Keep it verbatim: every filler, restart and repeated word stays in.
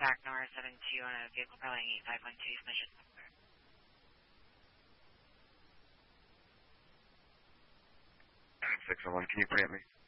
back Nora seven two on a vehicle piloting eight five one two mission. six one one, can you preempt me?